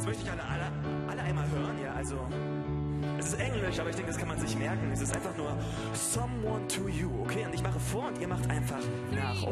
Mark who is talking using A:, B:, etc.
A: jetzt möchte ich alle einmal hören, ja, also... Es ist Englisch, aber ich denke, das kann man sich merken. Es ist einfach nur Someone to You, okay? Und ich mache vor und ihr macht einfach nach.